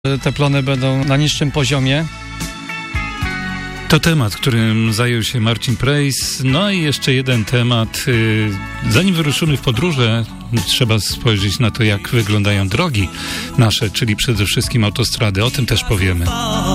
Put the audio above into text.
Te plony będą na niższym poziomie. To temat, którym zajął się Marcin Prejs. No i jeszcze jeden temat. Zanim wyruszymy w podróże, trzeba spojrzeć na to, jak wyglądają drogi nasze, czyli przede wszystkim autostrady. O tym też powiemy.